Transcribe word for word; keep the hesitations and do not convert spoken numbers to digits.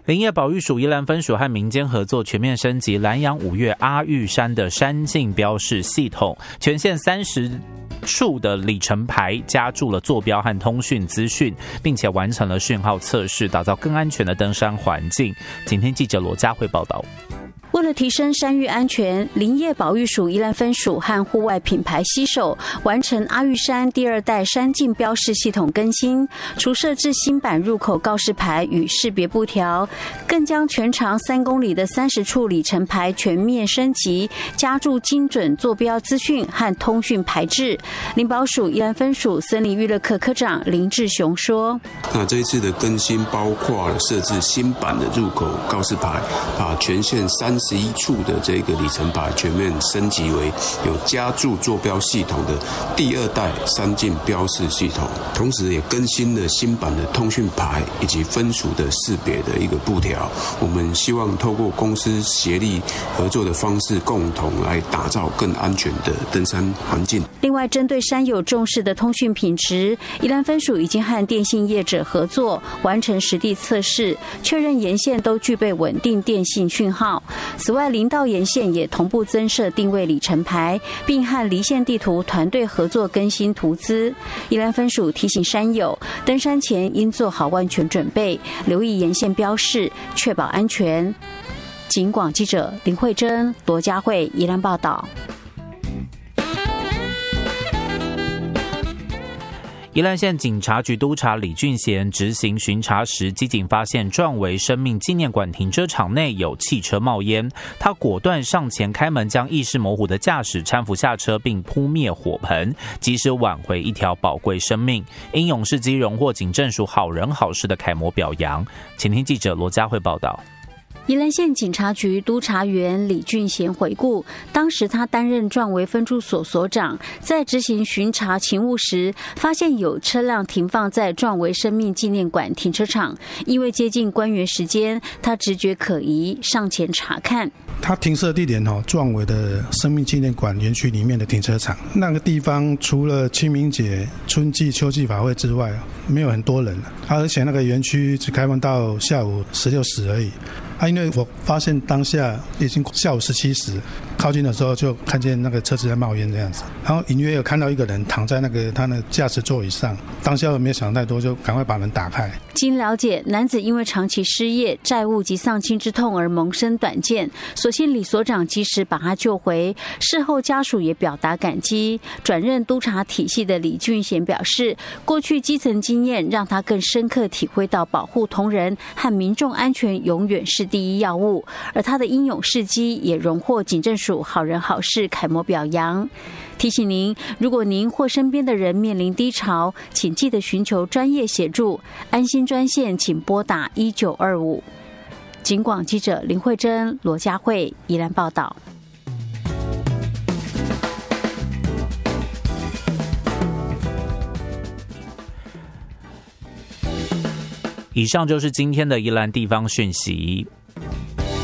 林业保育署宜兰分署和民间合作，全面升级兰阳五岳阿玉山的山径标示系统，全县三十处的里程牌加注了坐标和通讯资讯，并且完成了讯号测试，打造更安全的登山环境。今天记者罗佳慧报道。 为了提升山域安全，林业保育署宜兰分署和户外品牌携手，完成阿玉山第二代山径标示系统更新，除设置新版入口告示牌与识别布条，更将全长三公里的三十处里程牌全面升级，加注精准坐标资讯和通讯牌制。林保署宜兰分署森林娱乐科科长林志雄说：“ 那这一次的更新包括了设置新版的入口告示牌，把全县三十一处的这个里程牌全面升级为有加注坐标系统的第二代山径标示系统，同时也更新了新版的通讯牌以及分属的识别的一个布条。我们希望透过公司协力合作的方式，共同来打造更安全的登山环境。” 另外，针对山友重视的通讯品质，宜兰分署已经和电信业者合作，完成实地测试，确认沿线都具备稳定电信讯号。此外，林道沿线也同步增设定位里程牌，并和离线地图团队合作更新图资。宜兰分署提醒山友，登山前应做好万全准备，留意沿线标示，确保安全。警广记者林慧珍、罗佳慧宜兰报道。 宜兰县警察局督察李俊贤执行巡查时，机警发现壮维生命纪念馆停车场内有汽车冒烟，他果断上前开门，将意识模糊的驾驶搀扶下车，并扑灭火盆，及时挽回一条宝贵生命。英勇事迹荣获警政署好人好事的楷模表扬。请听记者罗佳慧报道。 宜兰县警察局督察员李俊贤回顾，当时他担任壮维分驻所所长，在执行巡查勤务时，发现有车辆停放在壮维生命纪念馆停车场，因为接近关园时间，他直觉可疑，上前查看。 他停车地点哦，壮维的生命纪念馆园区里面的停车场，那个地方除了清明节、春季、秋季法会之外，没有很多人，而且那个园区只开放到下午十六时而已。啊，因为我发现当下已经下午十七时，靠近的时候就看见那个车子在冒烟这样子，然后隐约有看到一个人躺在那个他的驾驶座椅上，当下我没有想太多，就赶快把门打开。 经了解，男子因为长期失业、债务及丧亲之痛而萌生短见，所幸李所长及时把他救回。事后家属也表达感激。转任督察体系的李俊贤表示，过去基层经验让他更深刻体会到保护同仁和民众安全永远是第一要务，而他的英勇事迹也荣获警政署好人好事楷模表扬。提醒您，如果您或身边的人面临低潮，请记得寻求专业协助，安心专线请拨打一九二五。警广记者林慧珍、罗佳慧宜兰报道。 以上就是今天的宜兰地方讯息。